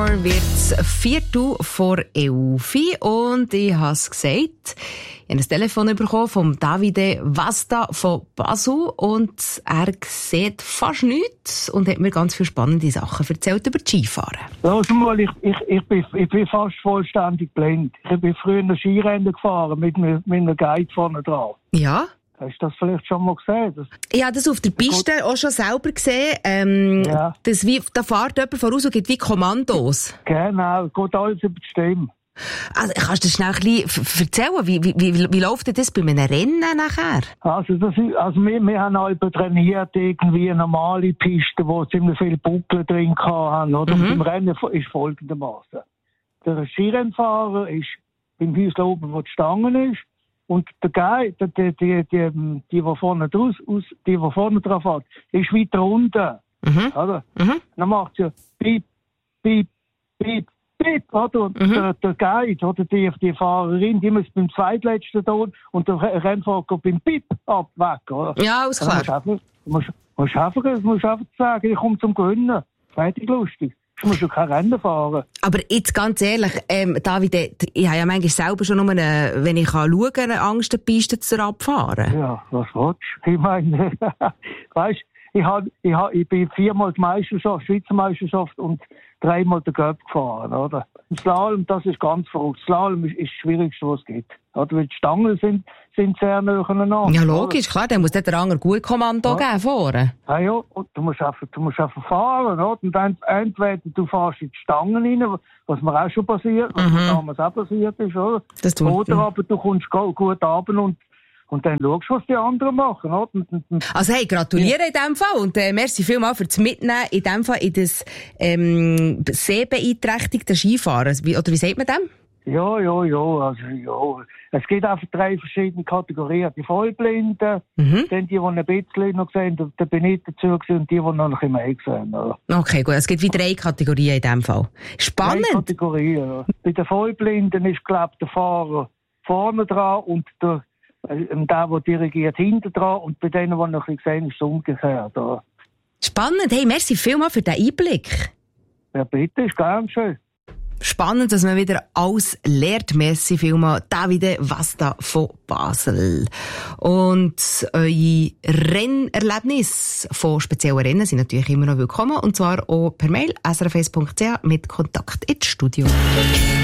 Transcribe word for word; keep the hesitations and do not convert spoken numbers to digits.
Uhr wird es Viertel vor elf und ich habe es gesagt, ich habe ein Telefon bekommen von Davide Vasta von Basel und er sieht fast nichts und hat mir ganz viele spannende Sachen erzählt über das Skifahren. Hör mal, ich, ich, ich, bin, ich bin fast vollständig blind. Ich bin früher ein Skirennen gefahren mit, mit, mit einem Guide vorne dran. Ja? Hast du das vielleicht schon mal gesehen? Das ich habe das auf der Piste auch schon selber gesehen. Ähm, ja. das wie, da fährt jemand voraus und gibt wie Kommandos. Genau, geht alles über die Stimme. Also, kannst du das schnell ein bisschen erzählen? Wie, wie, wie, wie läuft denn das bei einem Rennen nachher? Also, das ist, also wir, wir haben halt trainiert irgendwie eine normale Piste, wo ziemlich viele Buckel drin hatten. Oder? Mhm. Und im Rennen ist folgendermaßen. Der Skirennfahrer ist beim Häusl oben, wo die Stange ist. Und der Guide, die, die, die, die, die vorne draus, aus, die, die vorne drauf hat, ist weiter unten. Mhm. Oder? Mhm. Dann macht sie piep, piep, piep, piep, oder? Und mhm. der, der Guide, oder die, die Fahrerin, die muss beim zweitletzten Ton und der Rennfahrer geht beim Piep ab, weg, oder? Ja, alles klar. Du musst einfach, einfach, musst einfach sagen, ich komme zum Gewinnen. Fertig lustig. Du musst ja kein Rennen fahren. Aber jetzt ganz ehrlich, ähm, David, ich habe ja manchmal selber schon nur, eine, wenn ich kann schauen kann, eine Angst, eine Piste zu abfahren. Ja, was willst du? Ich meine, weißt, ich, hab, ich, hab, ich bin viermal die Meisterschaft, Schweizer Meisterschaft und dreimal den Göpp gefahren, oder? Und Slalom, das ist ganz verrückt. Slalom ist, ist das Schwierigste, was es gibt. Oder? Weil die Stangen sind, sind sehr nahe aneinander. Ja, logisch, oder? Klar, dann muss der andere gut Kommando ja. geben vorne. Ja, ja, und du musst einfach, du musst einfach fahren, oder? Und dann, entweder du fährst in die Stangen rein, was mir auch schon passiert, was mhm. mir damals auch passiert ist, oder? Das tut, oder aber du kommst gut runter und Und dann schaust du, was die anderen machen. Oder? Also hey, gratuliere ja. in dem Fall und äh, merci vielmals für das Mitnehmen in dem Fall in das ähm, sehbeeinträchtigte Skifahren. Wie, oder wie sagt man dem? Ja, ja, ja, also ja. Es gibt einfach drei verschiedene Kategorien. Die Vollblinden, mhm. dann die, die ein bisschen noch sehen, da bin ich dazu gewesen, und die, die noch ein bisschen mehr sehen. Oder? Okay, gut. Es gibt wie drei Kategorien in dem Fall. Spannend. Drei Kategorien, ja. Bei den Vollblinden ist, glaube ich, der Fahrer vorne dran und der Und der, der dirigiert, hinten dran. Und bei denen, die noch ein bisschen sehen, ist es umgekehrt. Oder? Spannend. Hey, merci vielmals für den Einblick. Ja, bitte, ist gern schön. Spannend, dass man wieder alles lernt. Merci vielmals, Davide Vasta von Basel. Und eure Rennerlebnisse von speziellen Rennen sind natürlich immer noch willkommen. Und zwar auch per Mail s r f eins punkt c h mit Kontakt ins Studio.